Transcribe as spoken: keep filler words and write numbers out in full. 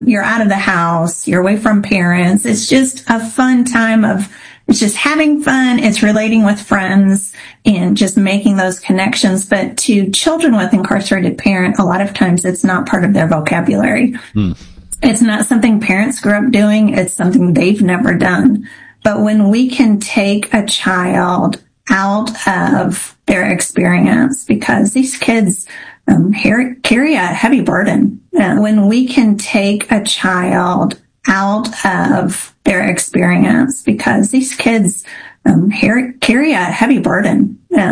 You're out of the house, you're away from parents. It's just a fun time of, it's just having fun. It's relating with friends and just making those connections. But to children with incarcerated parent, a lot of times it's not part of their vocabulary. Hmm. It's not something parents grew up doing. It's something they've never done. But when we can take a child out of their experience, because these kids um, carry a heavy burden. Uh, when we can take a child out of their experience, because these kids um, carry a heavy burden. Uh,